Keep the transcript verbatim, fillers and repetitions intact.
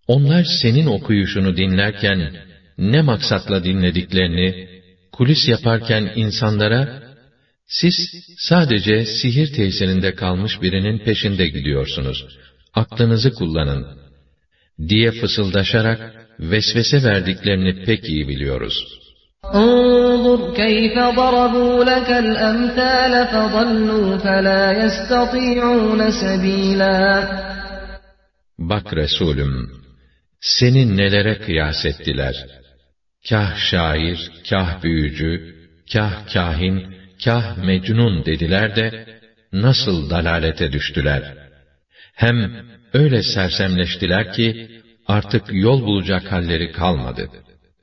Onlar senin okuyuşunu dinlerken, ne maksatla dinlediklerini, kulis yaparken insanlara, siz sadece sihir tesirinde kalmış birinin peşinde gidiyorsunuz, aklınızı kullanın, diye fısıldaşarak, vesvese verdiklerini pek iyi biliyoruz. انظُرْ كَيْفَ ضَرَبُوا لَكَ الْأَمْثَالَ فَضَلُّوا فَلَا يَسْتَطِيعُونَ سَب۪يلًا Bak Resulüm, seni nelere kıyas ettiler? Kah şair, kah büyücü, kah kahin, kah mecnun dediler de, nasıl dalalete düştüler? Hem öyle sersemleştiler ki, artık yol bulacak halleri kalmadı.